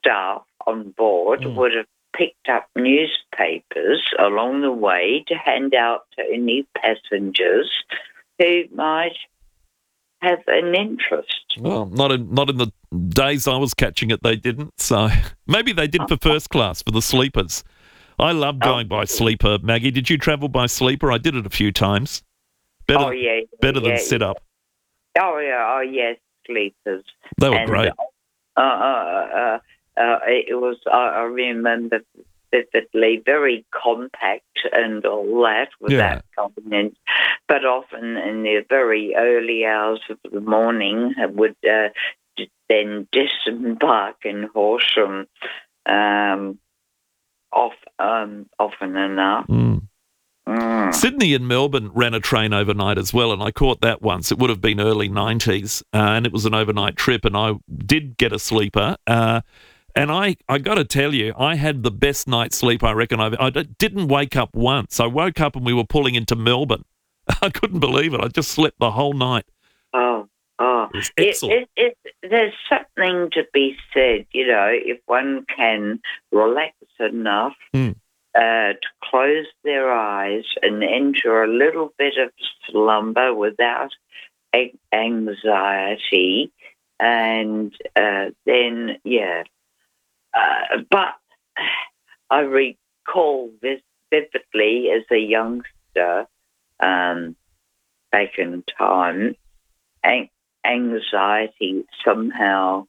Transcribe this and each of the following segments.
staff on board would have picked up newspapers along the way to hand out to any passengers who might have an interest. Well, not in the days I was catching it, they didn't. So maybe they did for first class, for the sleepers. I love going by sleeper, Maggie. Did you travel by sleeper? I did it a few times. Better than sit up. Oh, yes, sleepers. They were great. It was, I remember vividly, very compact and all that without convenience, but often in the very early hours of the morning would then disembark in Horsham often enough. Sydney and Melbourne ran a train overnight as well, and I caught that once. It would have been early 90s, and it was an overnight trip, and I did get a sleeper. And I got to tell you, I had the best night's sleep I reckon I didn't wake up once. I woke up and we were pulling into Melbourne. I couldn't believe it. I just slept the whole night. Oh. It was excellent. There's something to be said, if one can relax enough to close their eyes and enter a little bit of slumber without anxiety, and then, but I recall this vividly as a youngster back in time, anxiety somehow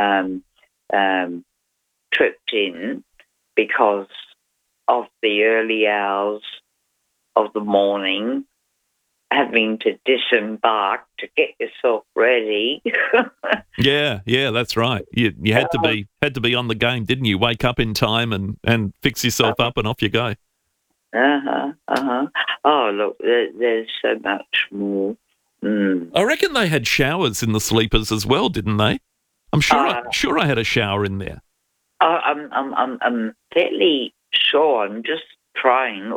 tripped in because of the early hours of the morning, having to disembark to get yourself ready. Yeah, that's right. You had to be on the game, didn't you? Wake up in time and fix yourself up and off you go. Oh, look, there's so much more. I reckon they had showers in the sleepers as well, didn't they? I'm sure I had a shower in there. I'm fairly sure. I'm just trying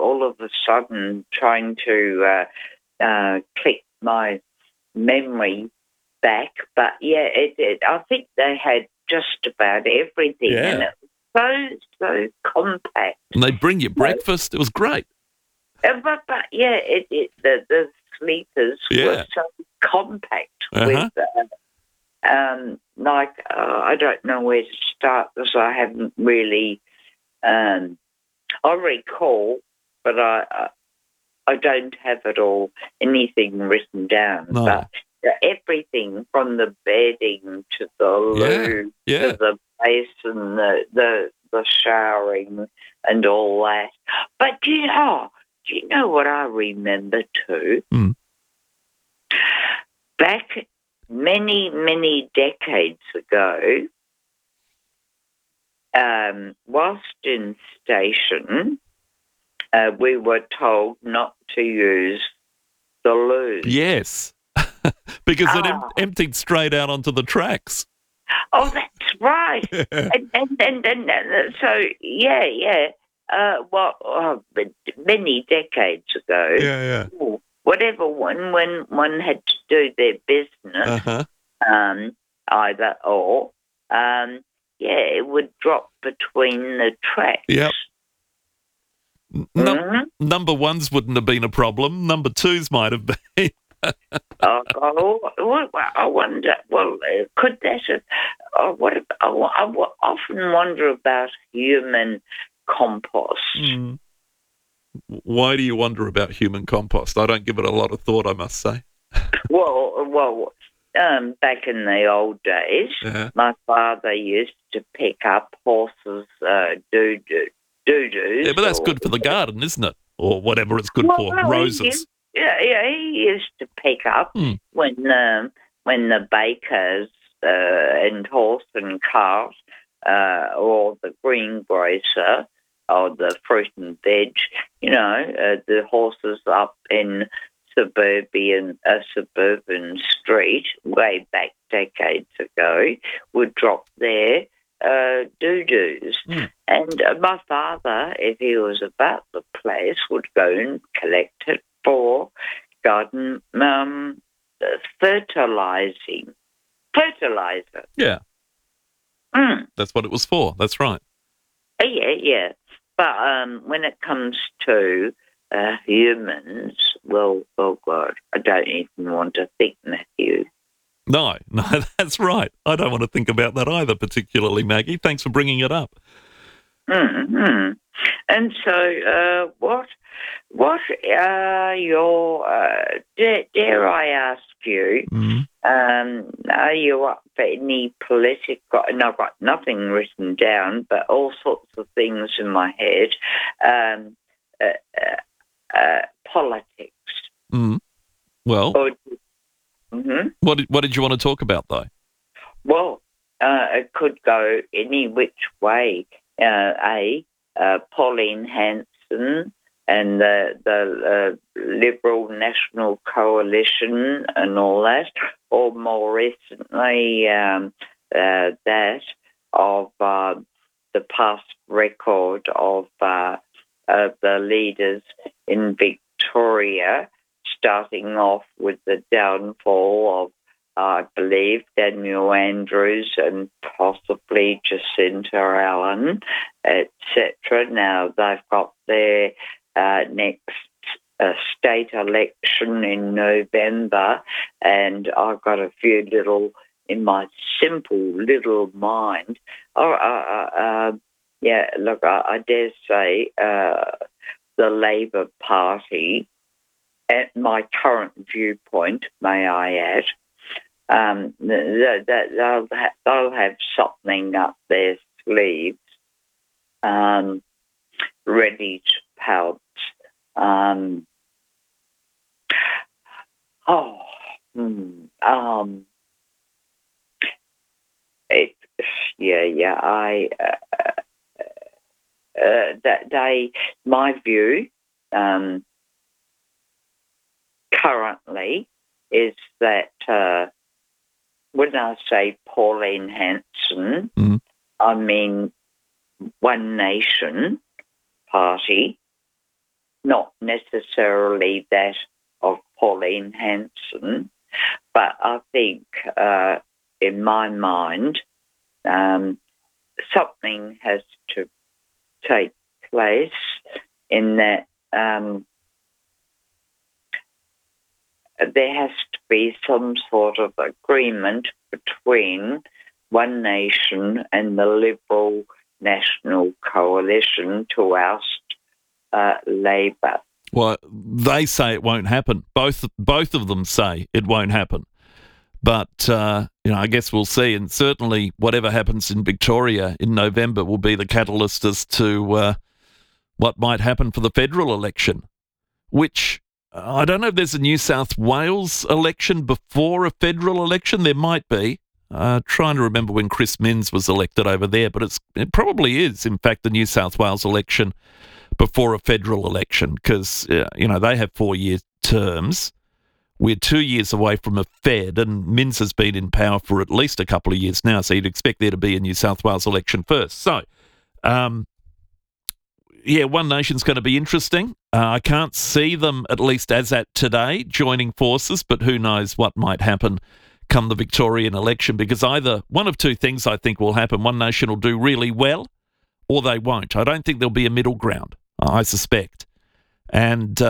to click my memory back, but I think they had just about everything in it. So compact. And they'd bring you breakfast. It was great. But the sleepers were so compact with, I don't know where to start because I haven't really, I recall, but I don't have it all, anything written down. No. But everything from the bedding to the loo to the basin, the showering and all that. But do you know what I remember too? Back many, many decades ago, whilst in station, we were told not to use the loo. Yes, because it emptied straight out onto the tracks. Oh, that's right. and so, many decades ago, whatever when one had to do their business, either or, it would drop between the tracks. Yep. Number ones wouldn't have been a problem. Number twos might have been. I wonder. Well, could that have? I often wonder about human compost. Why do you wonder about human compost? I don't give it a lot of thought, I must say. Well, back in the old days, my father used to pick up horses' doo-doos. Yeah, but that's good for the garden, isn't it? Or whatever it's good for, roses. He used to pick up when the bakers and horse and cart or the greengrocer or the fruit and veg, the horses up in suburban street way back decades ago would drop their doo-doos. And my father, if he was about the place, would go and collect it for garden fertilizer. Yeah. That's what it was for. That's right. Yeah. But when it comes to humans, well, God, I don't even want to think, Matthew. No, that's right. I don't want to think about that either, particularly, Maggie. Thanks for bringing it up. Mm-hmm. And so, what are your? Dare I ask you? Are you up for any political? And I've got nothing written down, but all sorts of things in my head. Politics. Well, what did you want to talk about, though? Well, it could go any which way. Pauline Hanson and the Liberal National Coalition and all that, or more recently that of the past record of the leaders in Victoria, starting off with the downfall of, I believe, Daniel Andrews and possibly Jacinta Allen, etc. Now they've got their next state election in November, and I've got a few little, in my simple little mind, I dare say the Labor Party, at my current viewpoint, may I add, they'll have something up their sleeves, ready to pounce. My view currently is that when I say Pauline Hanson, I mean One Nation Party, not necessarily that of Pauline Hanson, but I think in my mind something has to take place in that there has to be some sort of agreement between One Nation and the Liberal National Coalition to oust Labor. Well, they say it won't happen. Both of them say it won't happen. But, I guess we'll see. And certainly whatever happens in Victoria in November will be the catalyst as to what might happen for the federal election, which I don't know if there's a New South Wales election before a federal election. There might be. Trying to remember when Chris Minns was elected over there, but it probably is, in fact, the New South Wales election before a federal election because, they have 4-year terms. We're 2 years away from a Fed, and Minns has been in power for at least a couple of years now, so you'd expect there to be a New South Wales election first. So, One Nation's going to be interesting. I can't see them, at least as at today, joining forces, but who knows what might happen come the Victorian election, because either one of two things I think will happen. One Nation will do really well, or they won't. I don't think there'll be a middle ground, I suspect. And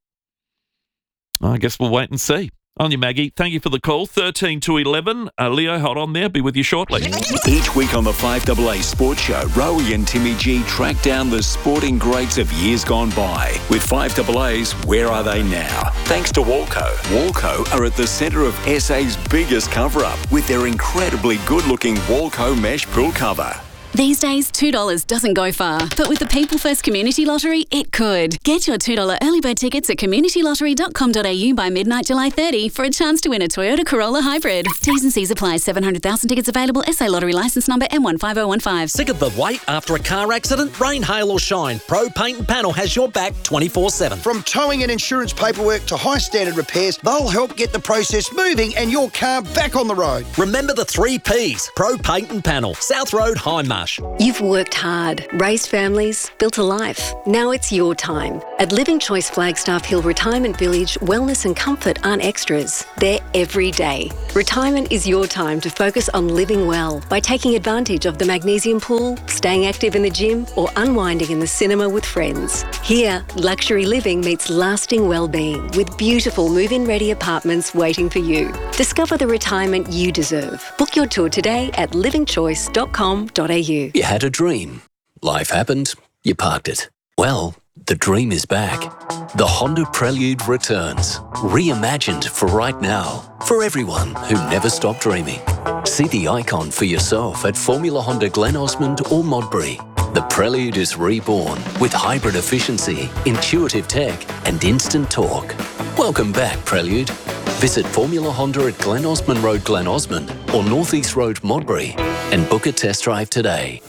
I guess we'll wait and see. On you, Maggie. Thank you for the call. 13 to 11. Leo, hold on there. Be with you shortly. Each week on the 5AA Sports Show, Rowie and Timmy G track down the sporting greats of years gone by. With 5AA's Where Are They Now? Thanks to Walco. Walco are at the centre of SA's biggest cover-up with their incredibly good-looking Walco mesh pool cover. These days, $2 doesn't go far, but with the People First Community Lottery, it could. Get your $2 early bird tickets at communitylottery.com.au by midnight July 30 for a chance to win a Toyota Corolla Hybrid. T's and C's apply. 700,000 tickets available. SA Lottery licence number M15015. Sick of the wait after a car accident? Rain, hail or shine, Pro Paint and Panel has your back 24/7. From towing and insurance paperwork to high standard repairs, they'll help get the process moving and your car back on the road. Remember the 3 Ps. Pro Paint and Panel. South Road, Hindmarch. Marsh. You've worked hard, raised families, built a life. Now it's your time. At Living Choice Flagstaff Hill Retirement Village, wellness and comfort aren't extras. They're every day. Retirement is your time to focus on living well by taking advantage of the magnesium pool, staying active in the gym, or unwinding in the cinema with friends. Here, luxury living meets lasting well-being with beautiful move-in ready apartments waiting for you. Discover the retirement you deserve. Book your tour today at livingchoice.com.au. You had a dream. Life happened. You parked it. Well, the dream is back. The Honda Prelude returns. Reimagined for right now. For everyone who never stopped dreaming. See the icon for yourself at Formula Honda Glen Osmond or Modbury. The Prelude is reborn with hybrid efficiency, intuitive tech and instant torque. Welcome back, Prelude. Visit Formula Honda at Glen Osmond Road, Glen Osmond or North East Road, Modbury and book a test drive today.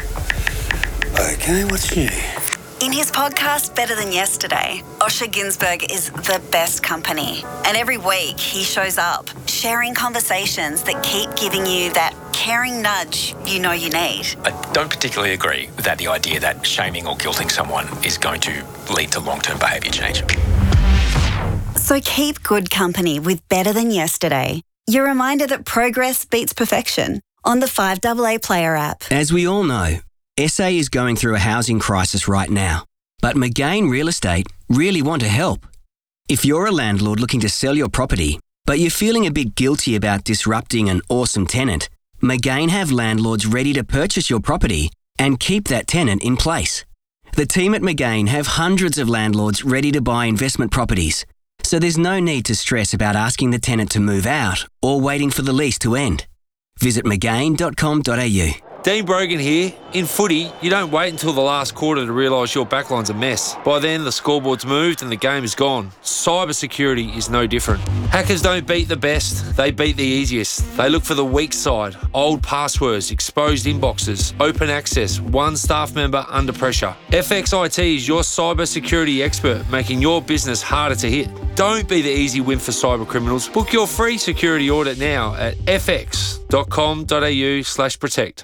Okay, what's new? In his podcast, Better Than Yesterday, Osher Günsberg is the best company. And every week he shows up, sharing conversations that keep giving you that caring nudge you know you need. I don't particularly agree with the idea that shaming or guilting someone is going to lead to long-term behaviour change. So keep good company with Better Than Yesterday. Your reminder that progress beats perfection on the 5AA Player app. As we all know, SA is going through a housing crisis right now, but McGain Real Estate really want to help. If you're a landlord looking to sell your property, but you're feeling a bit guilty about disrupting an awesome tenant, McGain have landlords ready to purchase your property and keep that tenant in place. The team at McGain have hundreds of landlords ready to buy investment properties, so there's no need to stress about asking the tenant to move out or waiting for the lease to end. Visit mcgain.com.au. Dean Brogan here. In footy, you don't wait until the last quarter to realise your backline's a mess. By then, the scoreboard's moved and the game is gone. Cybersecurity is no different. Hackers don't beat the best, they beat the easiest. They look for the weak side, old passwords, exposed inboxes, open access, one staff member under pressure. FXIT is your cybersecurity expert, making your business harder to hit. Don't be the easy win for cyber criminals. Book your free security audit now at fx.com.au/protect.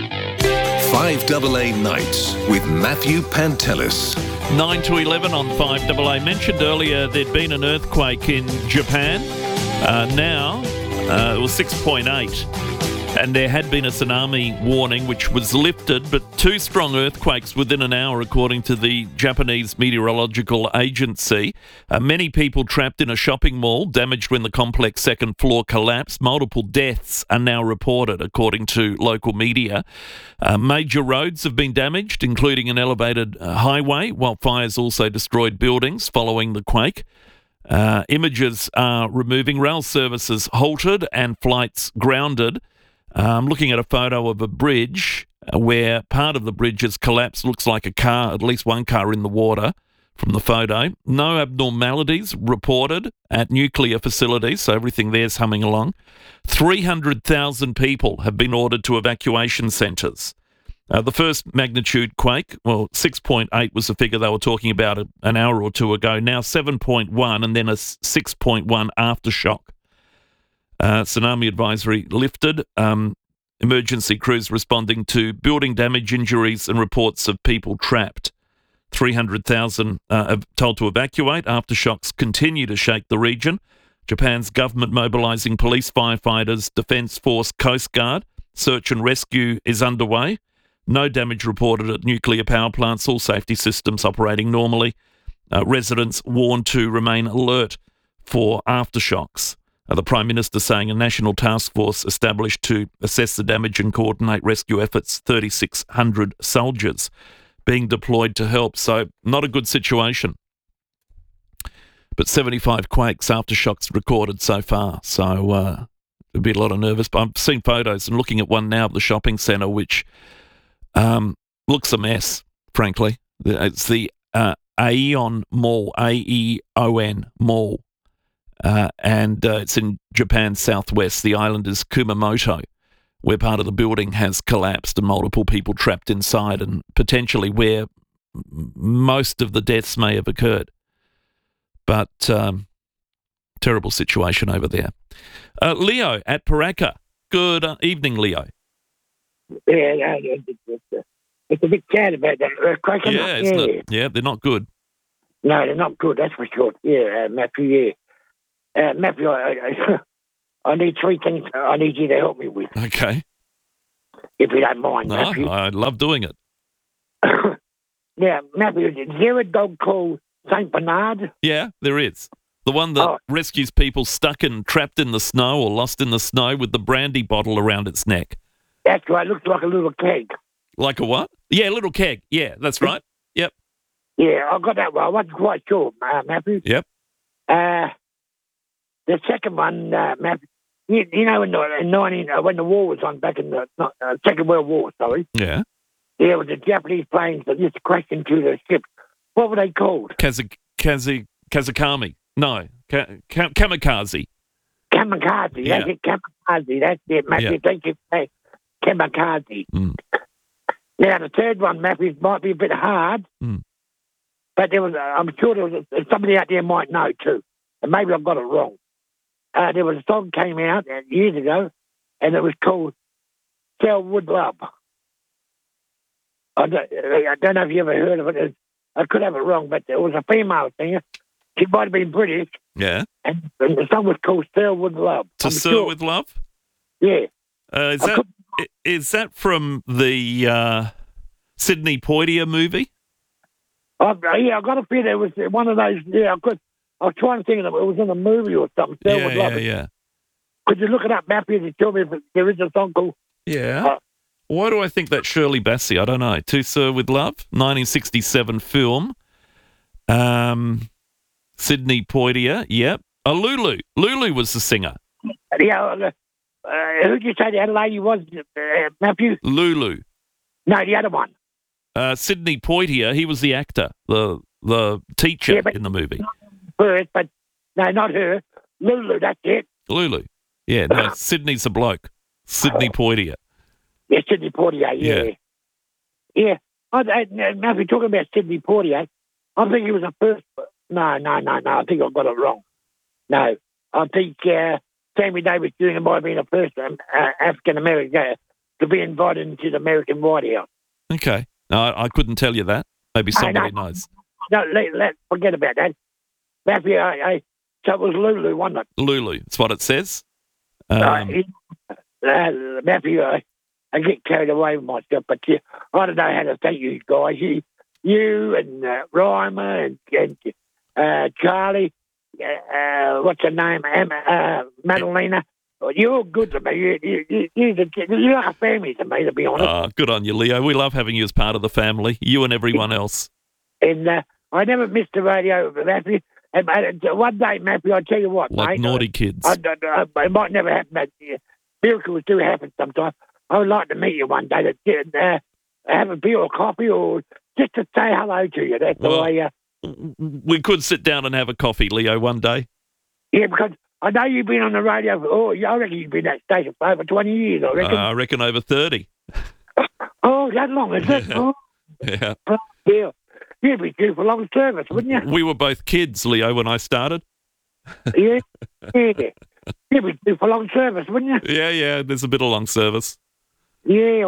5AA Nights with Matthew Pantelis. 9 to 11 on 5AA. Mentioned earlier there'd been an earthquake in Japan. Now it was 6.8. And there had been a tsunami warning which was lifted, but two strong earthquakes within an hour, according to the Japanese Meteorological Agency. Many people trapped in a shopping mall, damaged when the complex second floor collapsed. Multiple deaths are now reported, according to local media. Major roads have been damaged, including an elevated highway, while fires also destroyed buildings following the quake. Images are removing rail services halted and flights grounded. I'm looking at a photo of a bridge where part of the bridge has collapsed. Looks like a car, at least one car in the water from the photo. No abnormalities reported at nuclear facilities, so everything there's humming along. 300,000 people have been ordered to evacuation centres. The first magnitude quake, well, 6.8 was the figure they were talking about an hour or two ago. Now 7.1 and then a 6.1 aftershock. Tsunami advisory lifted. Emergency crews responding to building damage, injuries and reports of people trapped. 300,000 are told to evacuate. Aftershocks continue to shake the region. Japan's government mobilising police, firefighters, Defence Force, Coast Guard. Search and rescue is underway. No damage reported at nuclear power plants. All safety systems operating normally. Residents warned to remain alert for aftershocks. The Prime Minister saying a national task force established to assess the damage and coordinate rescue efforts. 3,600 soldiers being deployed to help. So not a good situation. But 75 quakes, aftershocks recorded so far. So there'd be a lot of nervous. But I've seen photos and looking at one now of the shopping centre, which looks a mess, frankly. It's the Aeon Mall, Aeon Mall. And it's in Japan's southwest. The island is Kumamoto, where part of the building has collapsed and multiple people trapped inside, and potentially where most of the deaths may have occurred. But terrible situation over there. Leo at Paraka. Good evening, Leo. Yeah, it's a bit sad about that earthquake. Yeah, isn't it? Yeah, they're not good. No, they're not good, that's for sure. Yeah, Matthew, yeah. Matthew, I need 3 things I need you to help me with. Okay. If you don't mind, No, Matthew. I love doing it. Yeah, Matthew, is there a dog called St. Bernard? Yeah, there is. The one that rescues people stuck and trapped in the snow or lost in the snow with the brandy bottle around its neck. That's right, looks like a little keg. Like a what? Yeah, a little keg. Yeah, that's right. Yep. Yeah, I got that one. I wasn't quite sure, Matthew. Yep. The second one, Matthew, you know, when the war was on back in the Second World War, sorry. Yeah. There was the Japanese planes that used to crash into the ships. What were they called? Kazakami. No, kamikaze. Kamikaze. Yeah. That's it, kamikaze. That's it, Matthew. Yeah. Thank you. Kamikaze. Now, the third one, Matthew, might be a bit hard, but I'm sure there was somebody out there might know too, and maybe I've got it wrong. There was a song came out years ago, and it was called Selwood Love. I don't know if you ever heard of it. I could have it wrong, but it was a female singer. She might have been British. Yeah. And the song was called Selwood Love. To Sir with Love? Yeah. Is that from the Sidney Poitier movie? Yeah, I got a feeling it was one of those. Yeah, I was trying to think of it. It was in a movie or something. Selwood Love. Yeah. Could you look it up, Matthew, to tell me if there is a song called... Yeah. Why do I think that's Shirley Bassey? I don't know. To Sir with Love, 1967 film. Sidney Poitier, yep. Lulu. Lulu was the singer. Yeah, who'd you say the other lady was, Matthew? Lulu. No, the other one. Sidney Poitier, he was the actor, the teacher in the movie. First, but no, not her. Lulu, that's it. Lulu. Yeah, no, Sidney's the bloke. Sidney Poitier. Yeah, Sidney Poitier, yeah. Yeah. Now, if you're talking about Sidney Poitier, I think he was the first... No. I think I got it wrong. No. I think Sammy Davis Jr. might have been the first African-American to be invited into the American White House. Okay. No, I couldn't tell you that. Maybe somebody knows. No, let's forget about that. Matthew, so it was Lulu, wasn't it? Lulu, that's what it says. Matthew, I get carried away with myself, but I don't know how to thank you guys. You and Reimer and Charlie, what's her name, Madalena. You're good to me. You're like a family to me, to be honest. Good on you, Leo. We love having you as part of the family, you and everyone else. And I never missed the radio, Matthew. And one day, Matthew, I'll tell you what, like mate. Naughty kids. It might never happen, but miracles do happen sometimes. I would like to meet you one day to have a beer or coffee or just to say hello to you. That's the way. We could sit down and have a coffee, Leo, one day. Yeah, because I know you've been on the radio I reckon you've been at station for over 20 years, I reckon. I reckon over 30. Oh, that long, is it? Oh. Yeah. Yeah. You'd be due for long service, wouldn't you? We were both kids, Leo, when I started. Yeah. You'd be due for long service, wouldn't you? Yeah, there's a bit of long service. Yeah,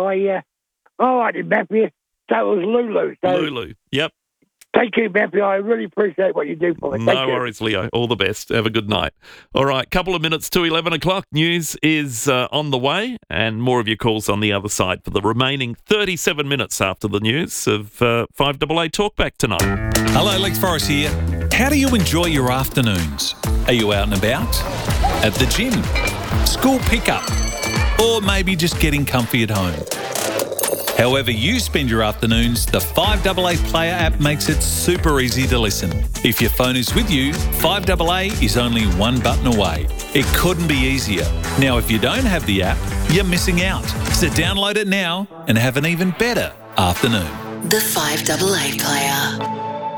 I did, Matthew. So it was Lulu. Lulu, yep. Thank you, Matthew. I really appreciate what you do for me. No worries, Leo. All the best. Have a good night. All right, couple of minutes to 11 o'clock. News is on the way, and more of your calls on the other side for the remaining 37 minutes after the news of 5AA Talkback tonight. Hello, Lex Forrest here. How do you enjoy your afternoons? Are you out and about? At the gym? School pickup? Or maybe just getting comfy at home? However you spend your afternoons, the 5AA Player app makes it super easy to listen. If your phone is with you, 5AA is only one button away. It couldn't be easier. Now, if you don't have the app, you're missing out. So download it now and have an even better afternoon. The 5AA Player.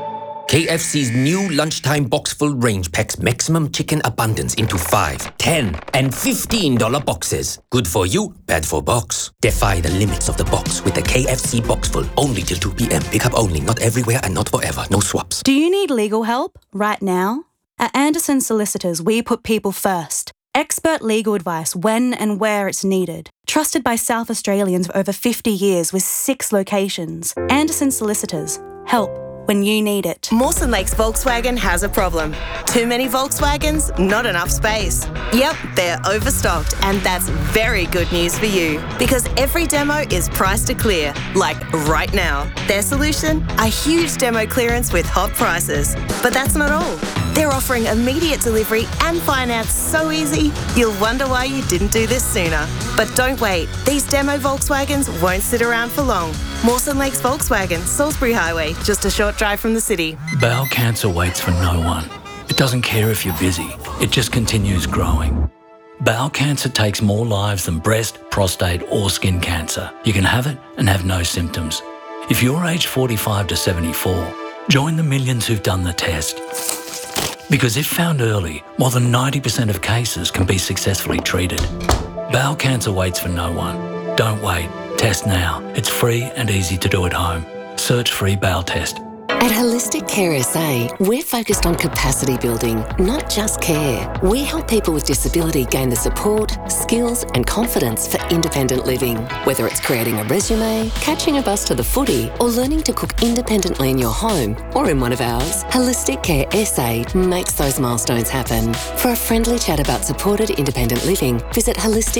KFC's new lunchtime box full range packs maximum chicken abundance into 5, 10, and $15 boxes. Good for you, bad for box. Defy the limits of the box with the KFC box full. Only till 2 p.m. Pickup only, not everywhere and not forever. No swaps. Do you need legal help right now? At Anderson Solicitors, we put people first. Expert legal advice when and where it's needed. Trusted by South Australians for over 50 years with 6 locations. Anderson Solicitors. Help when you need it. Mawson Lakes Volkswagen has a problem. Too many Volkswagens, not enough space. Yep, they're overstocked, and that's very good news for you because every demo is priced to clear, like right now. Their solution? A huge demo clearance with hot prices. But that's not all. They're offering immediate delivery and finance so easy, you'll wonder why you didn't do this sooner. But don't wait. These demo Volkswagens won't sit around for long. Mawson Lakes Volkswagen, Salisbury Highway, just a short drive from the city. Bowel cancer waits for no one. It doesn't care if you're busy. It just continues growing. Bowel cancer takes more lives than breast, prostate or skin cancer. You can have it and have no symptoms. If you're aged 45 to 74, join the millions who've done the test. Because if found early, more than 90% of cases can be successfully treated. Bowel cancer waits for no one. Don't wait. Test now. It's free and easy to do at home. Search free bowel test. At Holistic Care SA, we're focused on capacity building, not just care. We help people with disability gain the support, skills and confidence for independent living. Whether it's creating a resume, catching a bus to the footy, or learning to cook independently in your home or in one of ours, Holistic Care SA makes those milestones happen. For a friendly chat about supported independent living, visit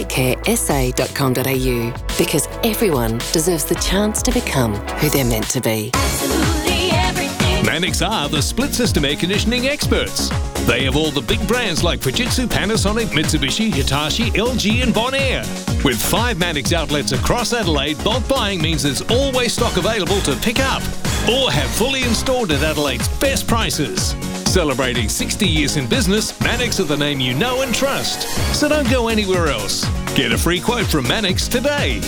holisticcaresa.com.au because everyone deserves the chance to become who they're meant to be. Mannix are the split system air conditioning experts. They have all the big brands like Fujitsu, Panasonic, Mitsubishi, Hitachi, LG and Bonaire. With 5 Mannix outlets across Adelaide, bulk buying means there's always stock available to pick up or have fully installed at Adelaide's best prices. Celebrating 60 years in business, Mannix are the name you know and trust. So don't go anywhere else. Get a free quote from Mannix today.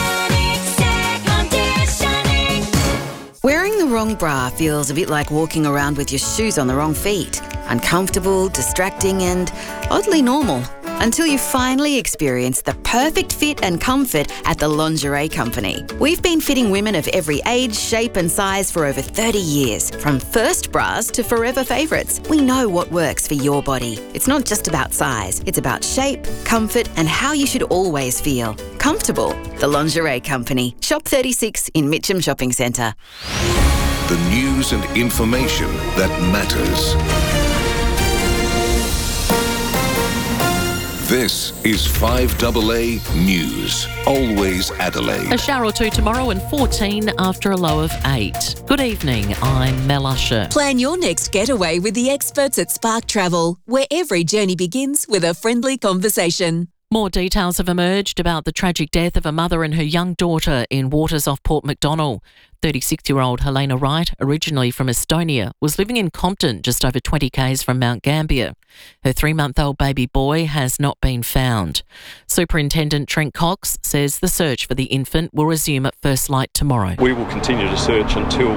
Wearing the wrong bra feels a bit like walking around with your shoes on the wrong feet. Uncomfortable, distracting and oddly normal. Until you finally experience the perfect fit and comfort at the Lingerie Company. We've been fitting women of every age, shape and size for over 30 years. From first bras to forever favourites, we know what works for your body. It's not just about size, it's about shape, comfort and how you should always feel. Comfortable. The Lingerie Company. Shop 36 in Mitcham Shopping Centre. The news and information that matters. This is 5AA News. Always Adelaide. A shower or two tomorrow and 14 after a low of 8. Good evening, I'm Mel Usher. Plan your next getaway with the experts at Spark Travel, where every journey begins with a friendly conversation. More details have emerged about the tragic death of a mother and her young daughter in waters off Port MacDonnell. 36-year-old Helena Wright, originally from Estonia, was living in Compton, just over 20 k's from Mount Gambier. Her 3-month-old baby boy has not been found. Superintendent Trent Cox says the search for the infant will resume at first light tomorrow. We will continue to search until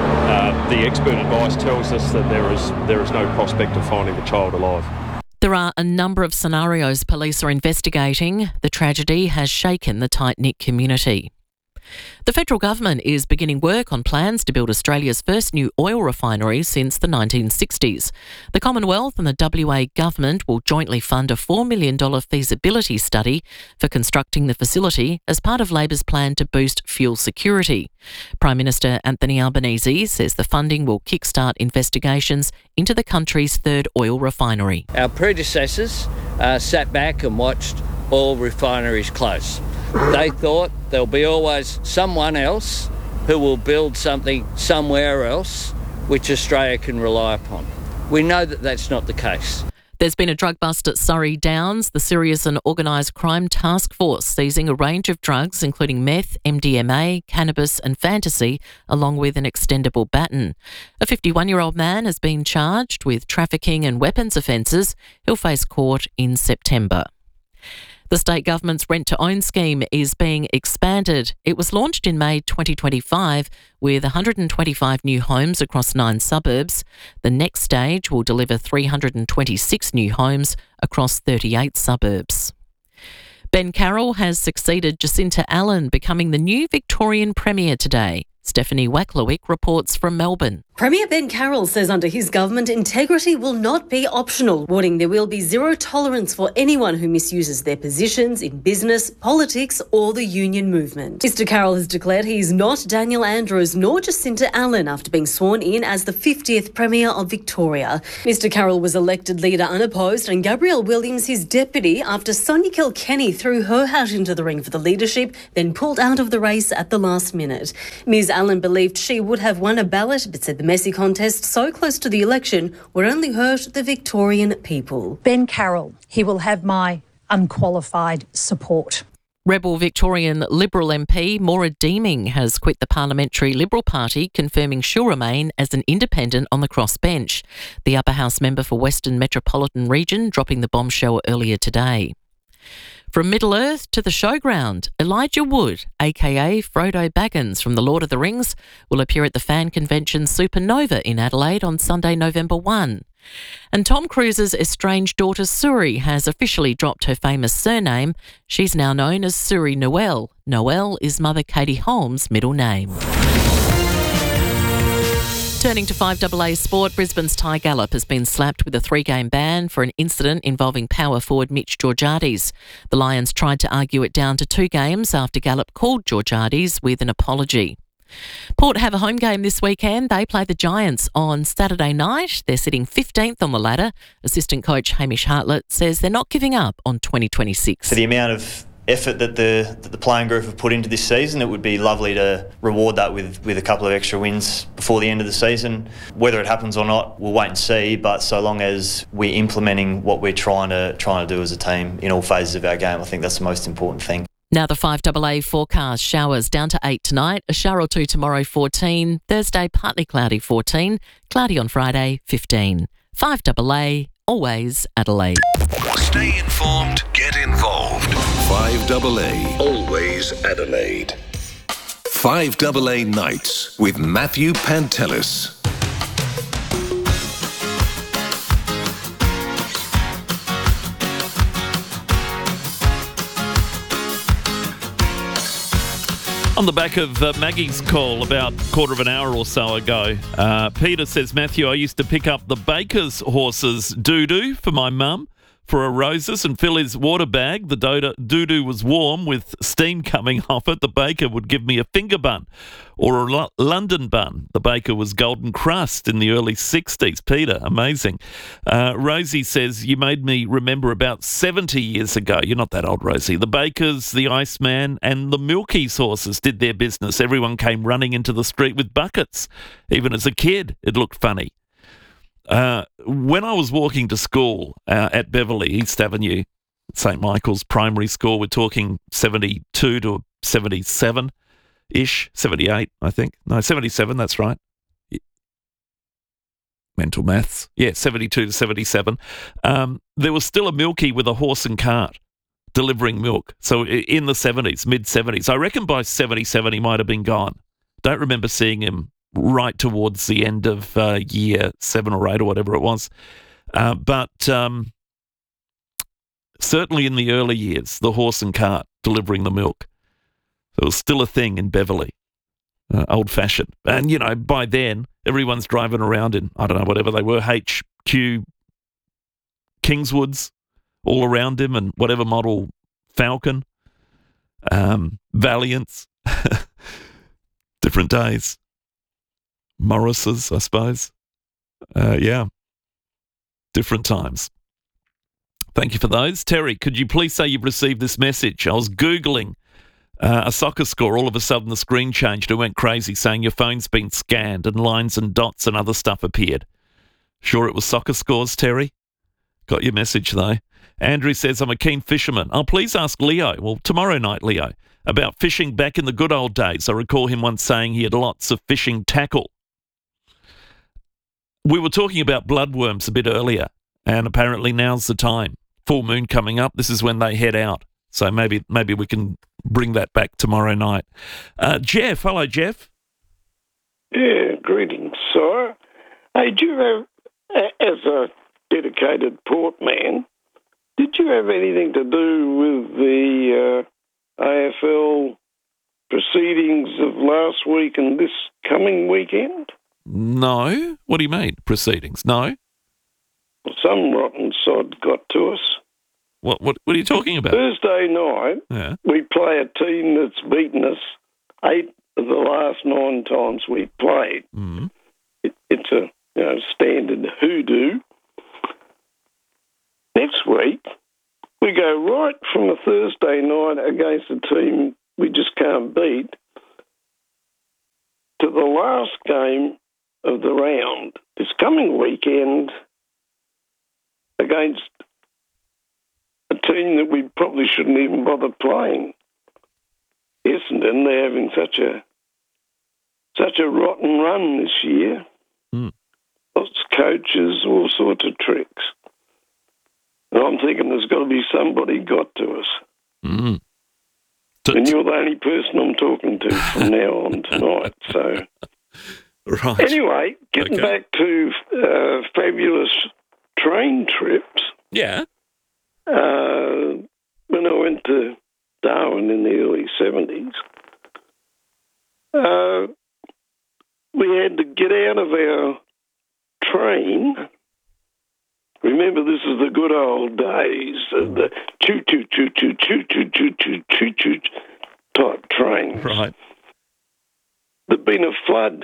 the expert advice tells us that there is no prospect of finding the child alive. There are a number of scenarios police are investigating. The tragedy has shaken the tight-knit community. The federal government is beginning work on plans to build Australia's first new oil refinery since the 1960s. The Commonwealth and the WA government will jointly fund a $4 million feasibility study for constructing the facility as part of Labor's plan to boost fuel security. Prime Minister Anthony Albanese says the funding will kickstart investigations into the country's third oil refinery. Our predecessors sat back and watched oil refineries close. They thought there'll be always someone else who will build something somewhere else which Australia can rely upon. We know that that's not the case. There's been a drug bust at Surrey Downs. The Serious and Organised Crime Task Force seizing a range of drugs including meth, MDMA, cannabis and fantasy, along with an extendable baton. A 51-year-old man has been charged with trafficking and weapons offences. He'll face court in September. The state government's rent-to-own scheme is being expanded. It was launched in May 2025 with 125 new homes across 9 suburbs. The next stage will deliver 326 new homes across 38 suburbs. Ben Carroll has succeeded Jacinta Allen, becoming the new Victorian Premier today. Stephanie Wacklowick reports from Melbourne. Premier Ben Carroll says under his government, integrity will not be optional, warning there will be zero tolerance for anyone who misuses their positions in business, politics or the union movement. Mr Carroll has declared he is not Daniel Andrews nor Jacinta Allen after being sworn in as the 50th Premier of Victoria. Mr Carroll was elected leader unopposed and Gabrielle Williams his deputy after Sonia Kilkenny threw her hat into the ring for the leadership, then pulled out of the race at the last minute. Ms Allen believed she would have won a ballot but said the messy contest so close to the election would only hurt the Victorian people. Ben Carroll, he will have my unqualified support. Rebel Victorian Liberal MP Maura Deeming has quit the Parliamentary Liberal Party, confirming she'll remain as an independent on the crossbench. The Upper House member for Western Metropolitan Region dropping the bombshell earlier today. From Middle-earth to the showground, Elijah Wood, aka Frodo Baggins from The Lord of the Rings, will appear at the fan convention Supernova in Adelaide on Sunday, November 1. And Tom Cruise's estranged daughter Suri has officially dropped her famous surname. She's now known as Suri Noel. Noel is mother Katie Holmes' middle name. Turning to 5AA sport, Brisbane's Ty Gallop has been slapped with a 3-game ban for an incident involving power forward Mitch Georgiades. The Lions tried to argue it down to 2 games after Gallop called Georgiades with an apology. Port have a home game this weekend. They play the Giants on Saturday night. They're sitting 15th on the ladder. Assistant coach Hamish Hartlett says they're not giving up on 2026. For the amount of effort that the playing group have put into this season, it would be lovely to reward that with a couple of extra wins before the end of the season. Whether it happens or not, we'll wait and see, but so long as we're implementing what we're trying to do as a team in all phases of our game, I think that's the most important thing. Now the 5AA forecast: showers down to 8 tonight, a shower or 2 tomorrow 14, Thursday partly cloudy 14, cloudy on Friday 15. 5AA, always Adelaide. Stay informed, get involved. 5AA, always Adelaide. 5AA Nights with Matthew Pantelis. On the back of Maggie's call about a quarter of an hour or so ago, Peter says, Matthew, I used to pick up the baker's horse's doo-doo for my mum for a roses and fill his water bag. The doo-doo was warm with steam coming off it. The baker would give me a finger bun or a London bun. The baker was Golden Crust in the early 60s. Peter, amazing. Rosie says, you made me remember about 70 years ago. You're not that old, Rosie. The bakers, the Iceman and the Milky's horses did their business. Everyone came running into the street with buckets. Even as a kid, it looked funny. When I was walking to school at Beverley, East Avenue, St Michael's Primary School, we're talking 72 to 77-ish, 78, I think. No, 77, that's right. Mental maths. Yeah, 72 to 77. There was still a Milky with a horse and cart delivering milk. So in the 70s, mid-70s. I reckon by 77 he might have been gone. Don't remember seeing him right towards the end of year 7 or 8 or whatever it was. But certainly in the early years, the horse and cart delivering the milk. It was still a thing in Beverley, old-fashioned. And, you know, by then, everyone's driving around in, I don't know, whatever they were, HQ Kingswoods all around him and whatever model Falcon, Valiants, different days. Morris's, I suppose. Yeah. Different times. Thank you for those. Terry, could you please say you've received this message? I was Googling a soccer score. All of a sudden the screen changed. It went crazy saying your phone's been scanned and lines and dots and other stuff appeared. Sure it was soccer scores, Terry? Got your message though. Andrew says, I'm a keen fisherman. Oh, please ask Leo. Well, tomorrow night, Leo, about fishing back in the good old days. I recall him once saying he had lots of fishing tackle. We were talking about bloodworms a bit earlier, and apparently now's the time. Full moon coming up. This is when they head out. So maybe we can bring that back tomorrow night. Jeff, hello, Jeff. Yeah, greetings, sir. Hey, do you have, as a dedicated port man, did you have anything to do with the AFL proceedings of last week and this coming weekend? No. What do you mean, proceedings? No. Some rotten sod got to us. What are you talking about? Thursday night, we play a team that's beaten us 8 of the last 9 times we played. Mm-hmm. It's a standard hoodoo. Next week, we go right from a Thursday night against a team we just can't beat to the last game of the round this coming weekend against a team that we probably shouldn't even bother playing. Essendon, they're having such a rotten run this year. Lots of coaches, all sorts of tricks. And I'm thinking there's got to be somebody got to us. Mm. And you're the only person I'm talking to from now on tonight. So, right. Anyway, getting back to fabulous train trips. Yeah. When I went to Darwin in the early 70s, we had to get out of our train. Remember, this is the good old days of the choo-choo type trains. Right. There'd been a flood,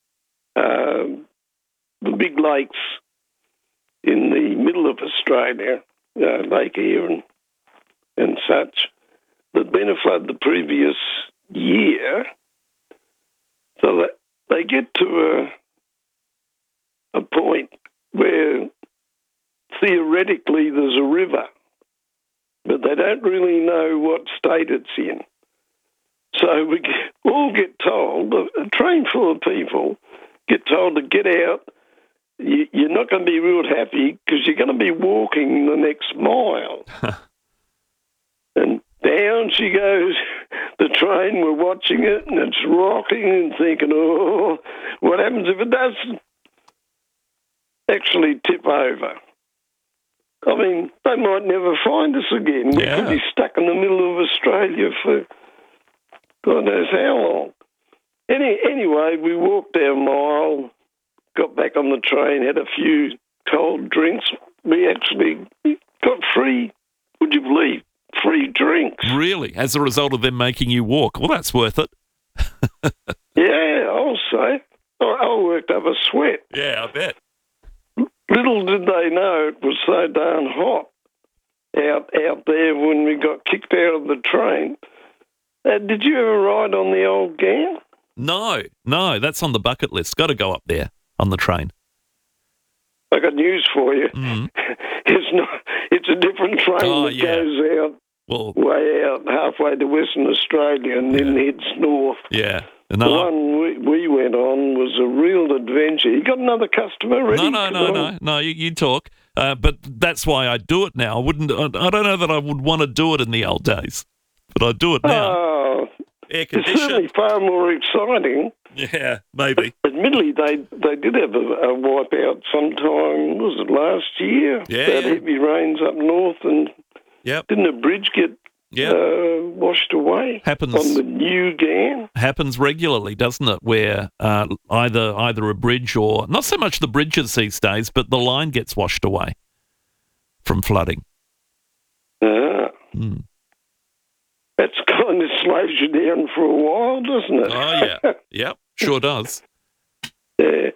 the big lakes in the middle of Australia, Lake Eyre and such. There'd been a flood the previous year, so that they get to a point where theoretically there's a river, but they don't really know what state it's in. So we all get told, a train full of people get told to get out. You're not going to be real happy because you're going to be walking the next mile. And down she goes, the train, we're watching it, and it's rocking and thinking, oh, what happens if it does actually tip over? I mean, they might never find us again. We could be stuck in the middle of Australia for God knows how long. Anyway, we walked our mile, got back on the train, had a few cold drinks. We actually got free, would you believe, free drinks. Really? As a result of them making you walk? Well, that's worth it. Yeah, I'll say. I worked up a sweat. Yeah, I bet. Little did they know it was so darn hot out there when we got kicked out of the train. Did you ever ride on the old Ghan? No, that's on the bucket list. Got to go up there on the train. I got news for you. Mm. It's a different train that goes out, way out, halfway to Western Australia and then heads north. Yeah. The one we went on was a real adventure. You got another customer ready? No, you talk. But that's why I do it now. I don't know that I would want to do it in the old days, but I do it now. Oh, air it's conditioning. certainly far more exciting. Yeah, maybe. Admittedly, they did have a wipeout sometime, was it last year? Yeah. Heavy rains up north and didn't a bridge get washed away Happens on the new Ghan? Happens regularly, doesn't it? Where either a bridge or not so much the bridges these days, but the line gets washed away from flooding. That's kind of slows you down for a while, doesn't it? Oh yeah, yep, sure does. Yeah.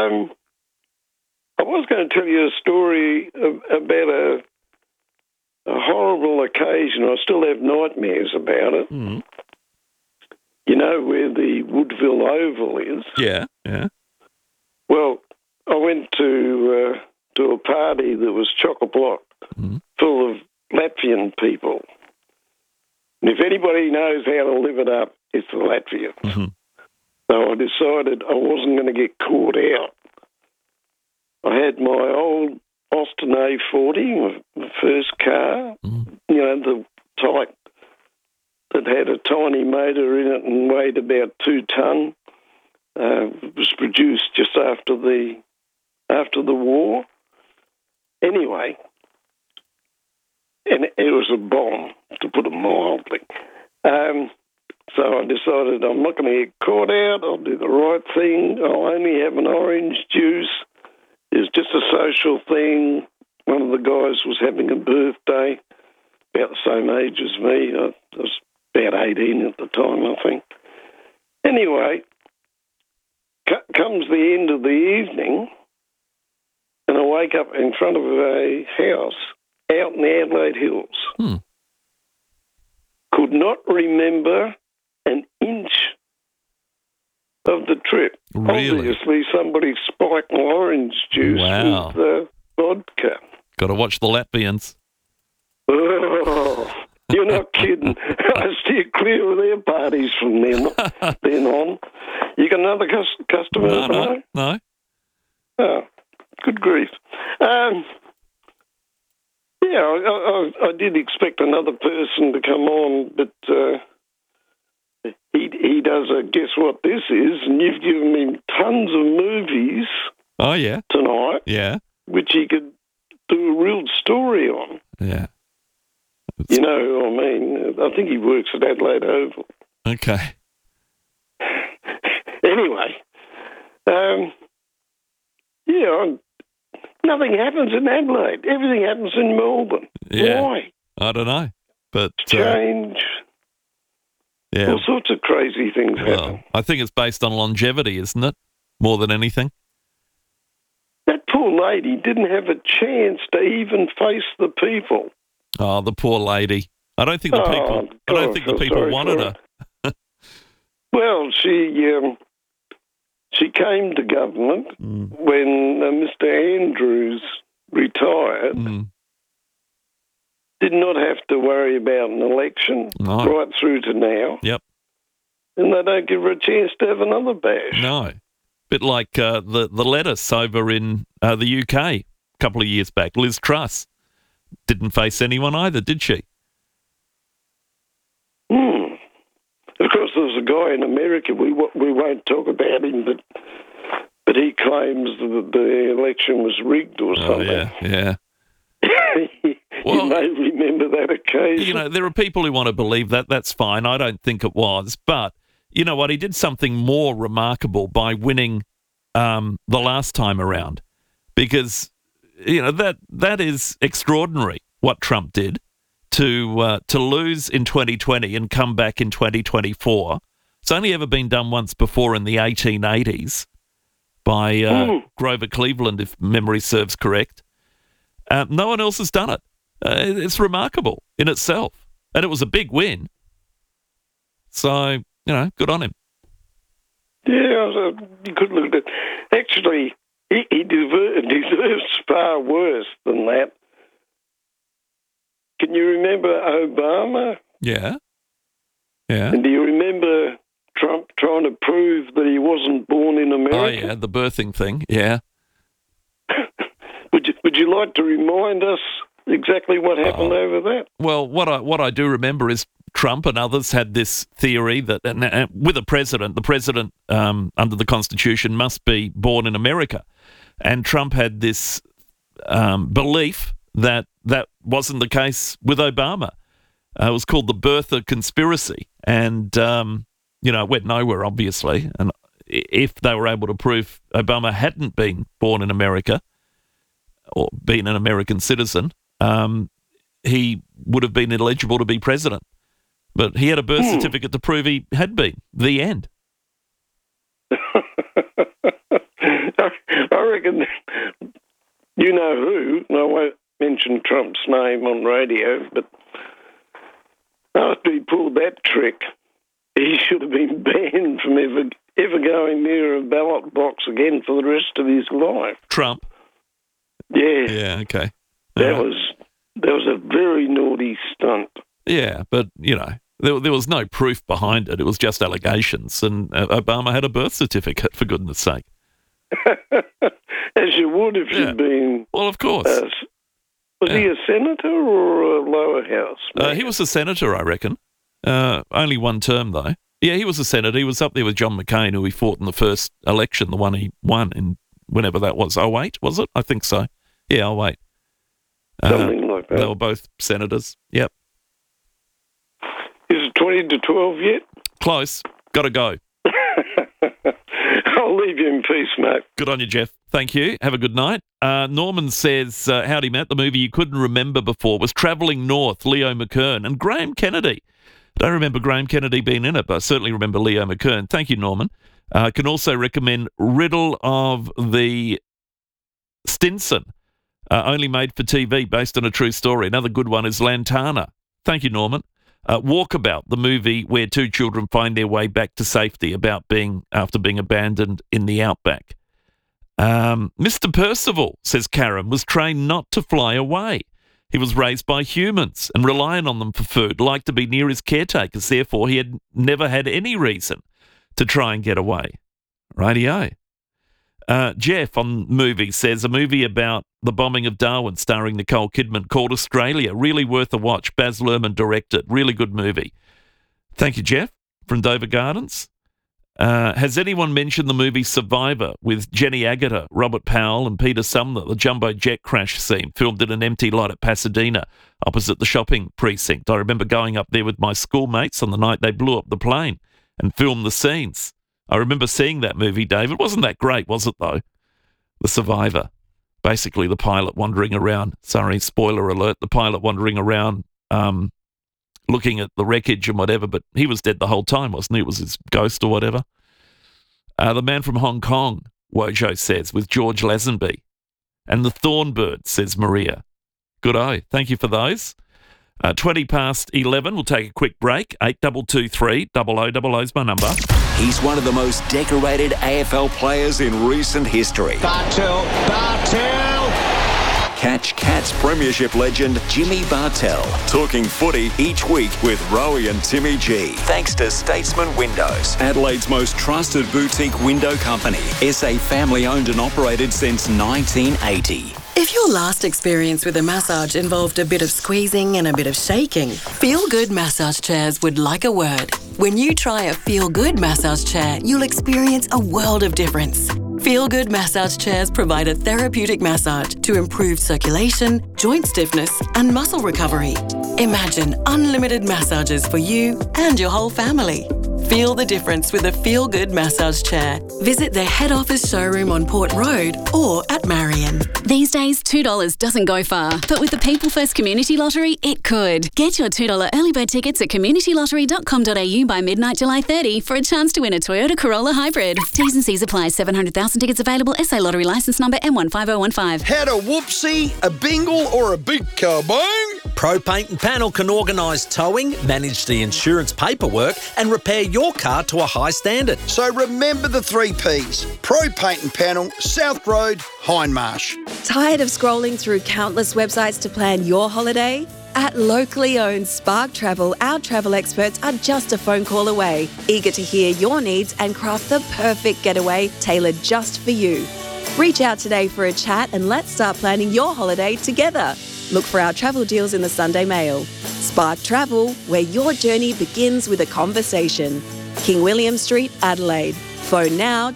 I was going to tell you a story about a horrible occasion. I still have nightmares about it. Mm. You know where the Woodville Oval is? Yeah. Well, I went to a party that was chock-a-block, full of Latvian people. And if anybody knows how to live it up, it's the Latvians. Mm-hmm. So I decided I wasn't going to get caught out. I had my old Austin A40, my first car, you know, the type that had a tiny motor in it and weighed about 2 ton. It was produced just after the war. Anyway, and it was a bomb, to put it mildly. So I decided I'm not going to get caught out. I'll do the right thing. I'll only have an orange juice. It's just a social thing. One of the guys was having a birthday, about the same age as me. I was about 18 at the time, I think. Anyway, comes the end of the evening, and I wake up in front of a house out in the Adelaide Hills. Could not remember an inch of the trip. Really? Obviously, somebody spiked my orange juice with vodka. Got to watch the Latvians. Oh, you're not kidding. I steer clear of their parties from then on. You got another customer? No. Oh, good grief. I did expect another person to come on, but he does a guess what this is, and you've given me tons of movies. Oh yeah, tonight. Yeah, which he could do a real story on. Yeah, you know, I mean, I think he works at Adelaide Oval. Okay. Anyway, nothing happens in Adelaide. Everything happens in Melbourne. Yeah. Why? I don't know, but change. Yeah, all sorts of crazy things happen. I think it's based on longevity, isn't it? More than anything. That poor lady didn't have a chance to even face the people. Oh, the poor lady. I don't think the people. I don't think the people wanted her. Well, she came to government when Mr. Andrews retired. Did not have to worry about an election right through to now. Yep. And they don't give her a chance to have another bash. No. Bit like the lettuce over in the UK a couple of years back. Liz Truss didn't face anyone either, did she? Of course, there was a guy in America, we won't talk about him, but he claims that the election was rigged or something. Oh, yeah. You may remember that occasion. You know, there are people who want to believe that. That's fine. I don't think it was. But you know what? He did something more remarkable by winning the last time around, because you know that is extraordinary what Trump did to lose in 2020 and come back in 2024. It's only ever been done once before in the 1880s by Grover Cleveland, if memory serves correct. No one else has done it. It's remarkable in itself. And it was a big win. So, you know, good on him. Yeah, you could look at it. Actually, he deserves far worse than that. Can you remember Obama? Yeah. Yeah. And do you remember Trump trying to prove that he wasn't born in America? Oh, yeah, the birthing thing, yeah. Would you like to remind us exactly what happened over that? Well, what I do remember is Trump and others had this theory that with the president under the Constitution must be born in America. And Trump had this belief that wasn't the case with Obama. It was called the birther conspiracy. And, you know, it went nowhere, obviously. And if they were able to prove Obama hadn't been born in America or been an American citizen, he would have been ineligible to be president. But he had a birth certificate to prove he had been. The end. I reckon, you know who, and I won't mention Trump's name on radio, but after he pulled that trick, he should have been banned from ever going near a ballot box again for the rest of his life. Trump? Yeah. Yeah, okay. That was a very naughty stunt. Yeah, but, you know, there was no proof behind it. It was just allegations. And Obama had a birth certificate, for goodness sake. As you would if you'd been... Well, of course. Was he a senator or a lower house? He was a senator, I reckon. Only one term, though. Yeah, he was a senator. He was up there with John McCain, who he fought in the first election, the one he won in whenever that was. 08, was it? I think so. Yeah, 08. Something like that. They were both senators. Yep. Is it 20 to 12 yet? Close. Got to go. I'll leave you in peace, mate. Good on you, Jeff. Thank you. Have a good night. Norman says, howdy, Matt. The movie you couldn't remember before was Travelling North, Leo McKern, and Graham Kennedy. I don't remember Graham Kennedy being in it, but I certainly remember Leo McKern. Thank you, Norman. I can also recommend Riddle of the Stinson, only made for TV, based on a true story. Another good one is Lantana. Thank you, Norman. Walkabout, the movie where two children find their way back to safety after being abandoned in the outback. Mr. Percival, says Karen, was trained not to fly away. He was raised by humans and reliant on them for food, liked to be near his caretakers. Therefore, he had never had any reason to try and get away. Rightio. Jeff on movies says a movie about the bombing of Darwin starring Nicole Kidman called Australia. Really worth a watch. Baz Luhrmann directed. Really good movie. Thank you, Jeff, from Dover Gardens. Has anyone mentioned the movie Survivor with Jenny Agutter, Robert Powell and Peter Sumner, the jumbo jet crash scene filmed in an empty lot at Pasadena opposite the shopping precinct? I remember going up there with my schoolmates on the night they blew up the plane and filmed the scenes. I remember seeing that movie, David. Wasn't that great, was it, though? The Survivor. Basically, the pilot wandering around. Sorry, spoiler alert. The pilot wandering around looking at the wreckage and whatever, but he was dead the whole time, wasn't he? It was his ghost or whatever. The Man from Hong Kong, Wojo says, with George Lazenby. And The Thornbird, says Maria. Good-o. Thank you for those. 20 past 11. We'll take a quick break. 8223 0000 is my number. He's one of the most decorated AFL players in recent history. Bartel. Catch Cats Premiership legend Jimmy Bartel talking footy each week with Rowie and Timmy G. Thanks to Statesman Windows, Adelaide's most trusted boutique window company. SA family owned and operated since 1980. If your last experience with a massage involved a bit of squeezing and a bit of shaking, Feel Good Massage Chairs would like a word. When you try a Feel Good massage chair, you'll experience a world of difference. Feel Good Massage Chairs provide a therapeutic massage to improve circulation, joint stiffness, and muscle recovery. Imagine unlimited massages for you and your whole family. Feel the difference with a Feel Good massage chair. Visit their head office showroom on Port Road or at Marion. These days, $2 doesn't go far, but with the People First Community Lottery, it could. Get your $2 early bird tickets at communitylottery.com.au by midnight July 30 for a chance to win a Toyota Corolla Hybrid. T's and C's apply. 700,000 tickets available. SA Lottery licence number M15015. Had a whoopsie, a bingle or a big kabong? Pro Paint and Panel can organise towing, manage the insurance paperwork and repair your car to a high standard. So remember the 3 Ps. Pro Paint and Panel, South Road, Hindmarsh. Tired of scrolling through countless websites to plan your holiday? At locally owned Spark Travel, our travel experts are just a phone call away, eager to hear your needs and craft the perfect getaway tailored just for you. Reach out today for a chat and let's start planning your holiday together. Look for our travel deals in the Sunday Mail. Spark Travel, where your journey begins with a conversation. King William Street, Adelaide. Phone now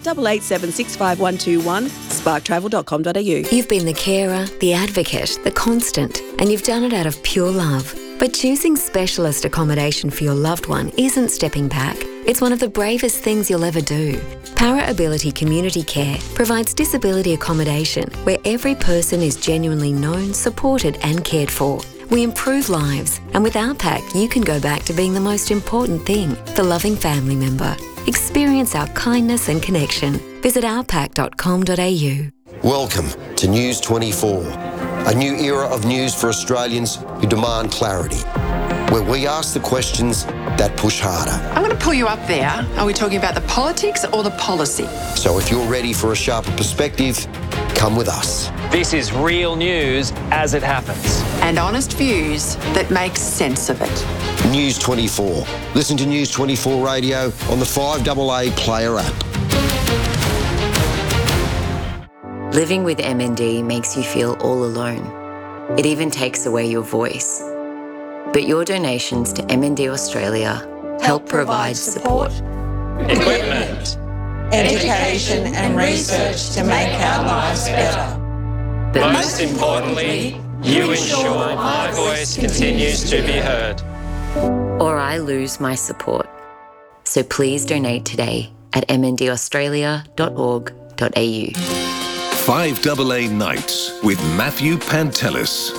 88765121 sparktravel.com.au. You've been the carer, the advocate, the constant, and you've done it out of pure love. But choosing specialist accommodation for your loved one isn't stepping back. It's one of the bravest things you'll ever do. Para Ability Community Care provides disability accommodation where every person is genuinely known, supported and cared for. We improve lives, and with OurPack, you can go back to being the most important thing, the loving family member. Experience our kindness and connection. Visit ourpack.com.au. Welcome to News 24, a new era of news for Australians who demand clarity, where we ask the questions that push harder. I'm going to pull you up there. Are we talking about the politics or the policy? So if you're ready for a sharper perspective, come with us. This is real news as it happens. And honest views that make sense of it. News 24. Listen to News 24 Radio on the 5AA Player app. Living with MND makes you feel all alone. It even takes away your voice. But your donations to MND Australia help provide support, equipment, education and research to make our lives better. But most importantly, you ensure my voice continues to be heard. Or I lose my support. So please donate today at mndaustralia.org.au. 5AA Nights with Matthew Pantelis.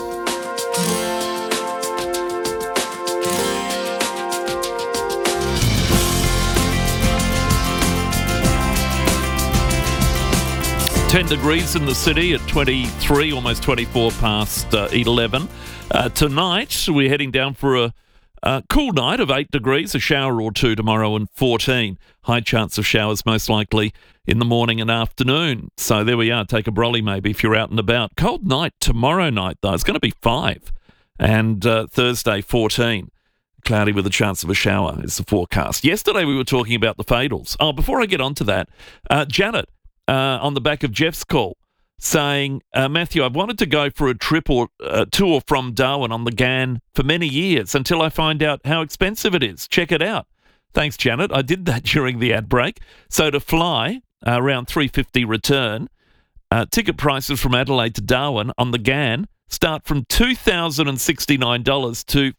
$10 degrees in the city at 23, almost 24 past 11. Tonight, we're heading down for a cool night of 8 degrees, a shower or two tomorrow, and 14. High chance of showers most likely in the morning and afternoon. So there we are. Take a brolly maybe if you're out and about. Cold night tomorrow night, though. It's going to be 5. And Thursday, 14. Cloudy with a chance of a shower is the forecast. Yesterday, we were talking about the Fadels. Oh, before I get on to that, Janet, on the back of Jeff's call, saying, Matthew, I've wanted to go for a trip or tour from Darwin on the GAN for many years until I find out how expensive it is. Check it out. Thanks, Janet. I did that during the ad break. So to fly, around $350 return, ticket prices from Adelaide to Darwin on the GAN start from $2,069 to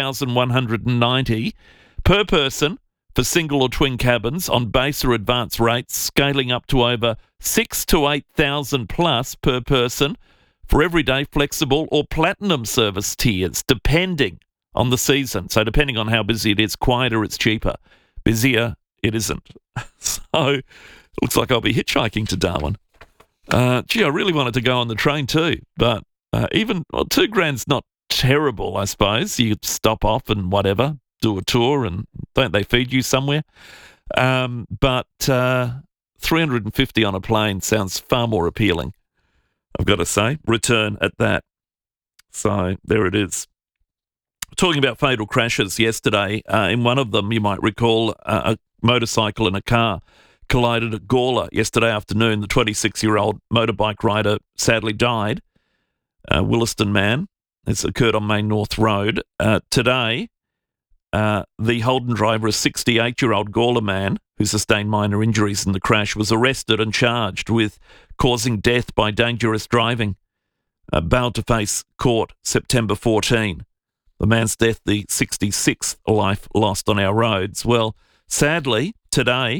$4,190 per person for single or twin cabins on base or advanced rates, scaling up to over 6,000 to 8,000 plus per person for everyday flexible or platinum service tiers, depending on the season. So depending on how busy it is, quieter it's cheaper. Busier, it isn't. So it looks like I'll be hitchhiking to Darwin. Gee, I really wanted to go on the train too, but $2,000's not terrible, I suppose. You stop off and whatever, do a tour, and don't they feed you somewhere? But $350 on a plane sounds far more appealing, I've got to say. Return at that. So there it is. Talking about fatal crashes yesterday, in one of them, you might recall, a motorcycle and a car collided at Gawler yesterday afternoon. The 26-year-old motorbike rider sadly died. Williston man. It's occurred on Main North Road. Today, the Holden driver, a 68-year-old Gawler man who sustained minor injuries in the crash, was arrested and charged with causing death by dangerous driving. Bailed to face court September 14. The man's death, the 66th life lost on our roads. Well, sadly, today,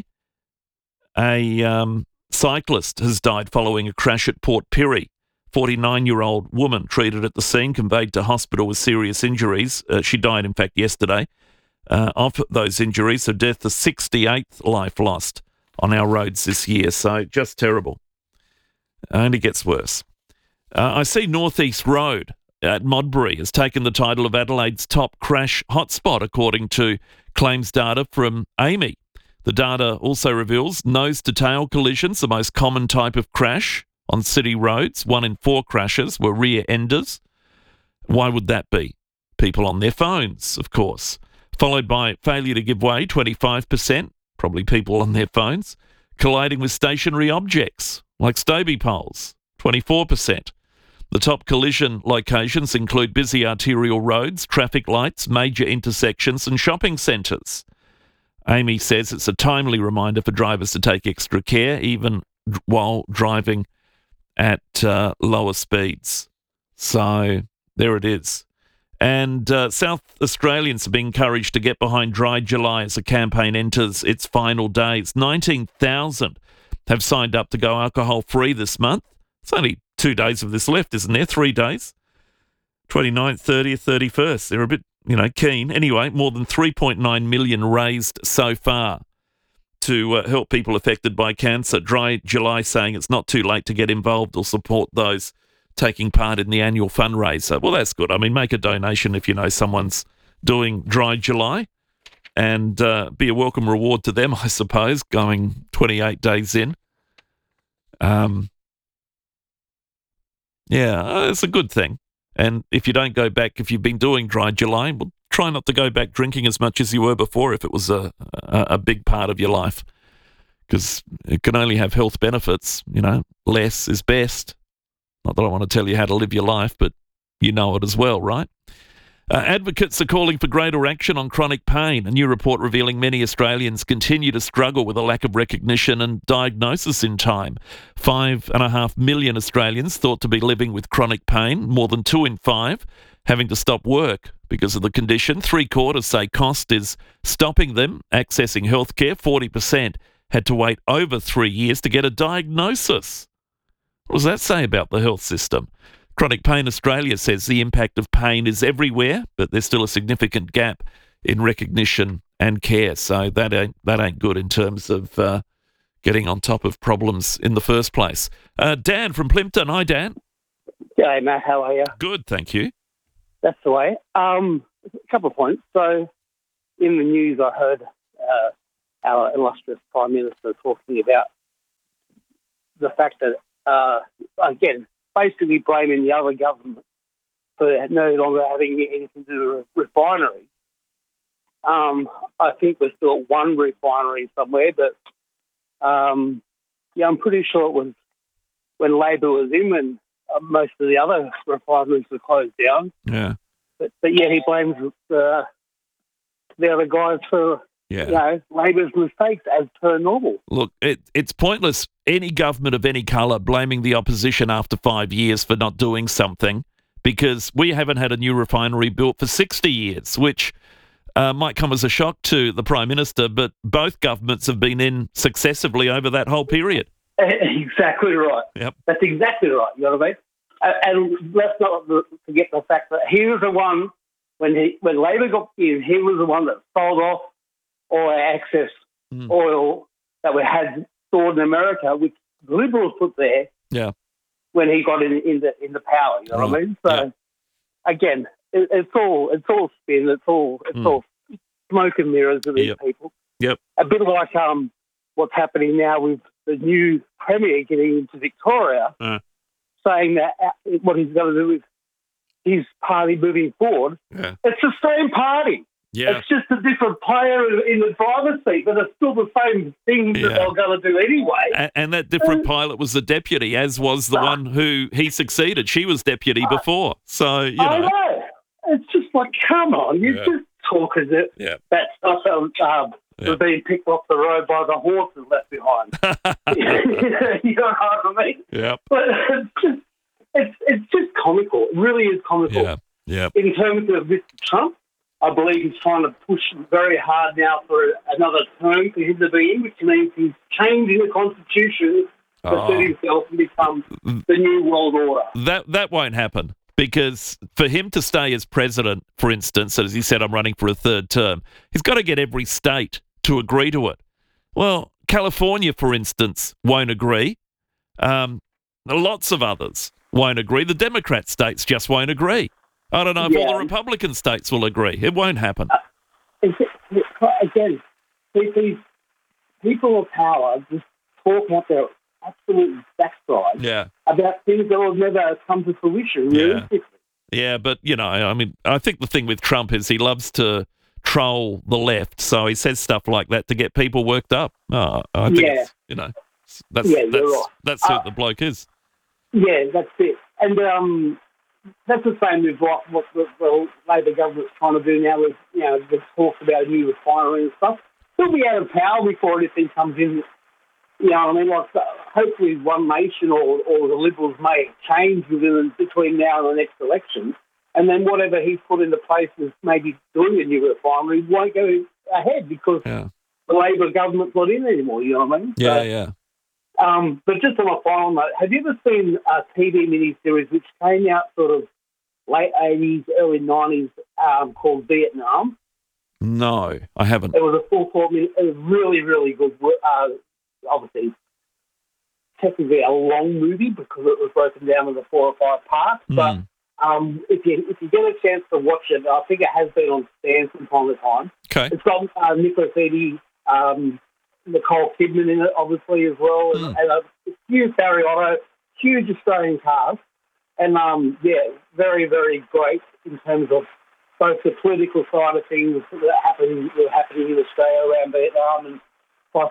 a cyclist has died following a crash at Port Pirie. 49-year-old woman treated at the scene, conveyed to hospital with serious injuries. She died, in fact, yesterday of those injuries. Her death, the 68th life lost on our roads this year. So just terrible. Only gets worse. I see North East Road at Modbury has taken the title of Adelaide's top crash hotspot, according to claims data from AAMI. The data also reveals nose-to-tail collisions, the most common type of crash on city roads. 1 in 4 crashes were rear enders. Why would that be? People on their phones, of course. Followed by failure to give way, 25%, probably people on their phones. Colliding with stationary objects, like Stobie poles, 24%. The top collision locations include busy arterial roads, traffic lights, major intersections and shopping centres. AAMI says it's a timely reminder for drivers to take extra care, even while driving at lower speeds. So there it is. And South Australians are being encouraged to get behind Dry July as the campaign enters its final days. 19,000 have signed up to go alcohol-free this month. It's only 2 days of this left, isn't there? 3 days. 29th, 30th, 31st. They're a bit, keen. Anyway, more than 3.9 million raised so far to help people affected by cancer. Dry July saying it's not too late to get involved or support those taking part in the annual fundraiser. Well, that's good. I mean, make a donation if you know someone's doing Dry July, and be a welcome reward to them, I suppose, going 28 days in. Yeah, it's a good thing. And if you don't go back, if you've been doing Dry July, well, try not to go back drinking as much as you were before if it was a big part of your life, because it can only have health benefits. Less is best. Not that I want to tell you how to live your life, but you know it as well, right? Advocates are calling for greater action on chronic pain. A new report revealing many Australians continue to struggle with a lack of recognition and diagnosis in time. 5.5 million Australians thought to be living with chronic pain, more than 2 in 5 having to stop work because of the condition. 3/4 say cost is stopping them accessing healthcare. 40% had to wait over 3 years to get a diagnosis. What does that say about the health system? Chronic Pain Australia says the impact of pain is everywhere, but there's still a significant gap in recognition and care. So that ain't good in terms of getting on top of problems in the first place. Dan from Plympton. Hi, Dan. G'day, Matt. How are you? Good, thank you. That's the way. A couple of points. So in the news, I heard our illustrious Prime Minister talking about the fact that, again, basically blaming the other government for no longer having anything to do with refineries. I think we're still at one refinery somewhere, but I'm pretty sure it was when Labor was in when most of the other refineries were closed down. Yeah. But yeah, he blames the other guys for Labor's mistakes as per normal. Look, it's pointless. Any government of any colour blaming the opposition after 5 years for not doing something, because we haven't had a new refinery built for 60 years, which might come as a shock to the Prime Minister, but both governments have been in successively over that whole period. Exactly right. Yep. That's exactly right. You know what I mean? And let's not forget the fact that he was the one, when Labor got in, he was the one that sold off all our excess oil that we had stored in America, which the Liberals put there. Yeah. When he got in the power, you know what I mean? So again, it's all spin. It's all smoke and mirrors of these people. Yep. A bit like what's happening now with the new Premier getting into Victoria, saying that what he's going to do with his party moving forward. Yeah. It's the same party. Yeah. It's just a different player in the driver's seat, but it's still the same thing that they're going to do anyway. And that different pilot was the deputy, as was the one who he succeeded. She was deputy before. So, you know. I know. It's just like, come on, you just talk as if that stuff was being picked off the road by the horses left behind. You know what I mean? Yeah. But it's just comical. It really is comical. Yeah. Yeah. In terms of Mr. Trump, I believe he's trying to push very hard now for another term for him to be in, which means he's changing the Constitution to suit himself and become the new world order. That won't happen, because for him to stay as president, for instance, as he said, I'm running for a third term, he's got to get every state to agree to it. Well, California, for instance, won't agree. Lots of others won't agree. The Democrat states just won't agree. I don't know if all the Republican states will agree. It won't happen. Again, these people of power just talk out their absolute backside about things that will never come to fruition. Realistically. Yeah, but, you know, I mean, I think the thing with Trump is he loves to troll the left, so he says stuff like that to get people worked up. I think it's, you know, that's who the bloke is. Yeah, that's it. And that's the same with what the Labor government's trying to do now with, you know, the talks about a new refinery and stuff. They'll be out of power before anything comes in. You know what I mean? Like, hopefully One Nation or the Liberals may change between now and the next election, and then whatever he's put into place as maybe doing a new refinery won't go ahead because the Labor government's not in anymore, you know what I mean? But just on a final note, have you ever seen a TV miniseries which came out sort of late 80s, early 90s called Vietnam? No, I haven't. It was a full 4 minute. It was really, really good. Obviously, technically a long movie because it was broken down into 4 or 5 parts. But if you get a chance to watch it, I think it has been on Stan from time to time. Okay. It's got Nicolas Eady, Nicole Kidman in it, obviously, as well, and a huge Barry Otto, huge Australian cast, and very, very great in terms of both the political side of things that were happening in Australia around Vietnam, and plus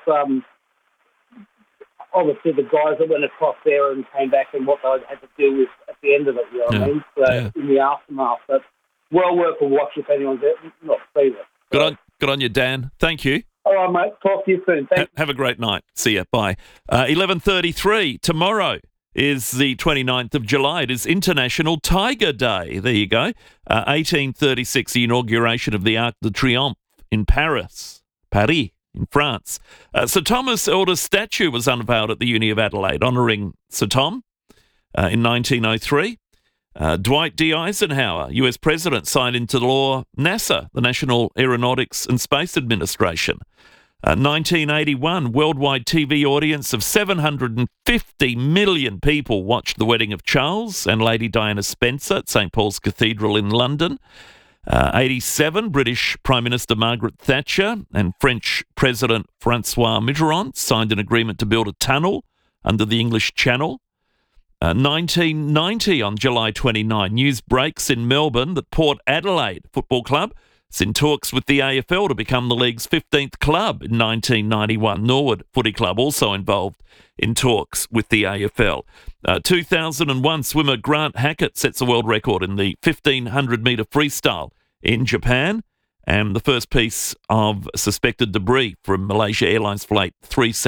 obviously the guys that went across there and came back and what they had to deal with at the end of it, you know what I mean? So in the aftermath. But well worth a watch if anyone's not seen it. Good on you, Dan. Thank you. All right, mate. Talk to you soon. Thanks. Have a great night. See ya. Bye. 11:33 tomorrow is the 29th of July. It is International Tiger Day. There you go. 1836, the inauguration of the Arc de Triomphe in Paris, in France. Sir Thomas Elder's statue was unveiled at the Uni of Adelaide, honouring Sir Tom in 1903. Dwight D. Eisenhower, US President, signed into law NASA, the National Aeronautics and Space Administration. 1981, worldwide TV audience of 750 million people watched the wedding of Charles and Lady Diana Spencer at St Paul's Cathedral in London. 87, British Prime Minister Margaret Thatcher and French President Francois Mitterrand signed an agreement to build a tunnel under the English Channel. 1990, on July 29, news breaks in Melbourne that Port Adelaide Football Club is in talks with the AFL to become the league's 15th club in 1991. Norwood Footy Club also involved in talks with the AFL. 2001, swimmer Grant Hackett sets a world record in the 1,500-metre freestyle in Japan, and the first piece of suspected debris from Malaysia Airlines Flight 370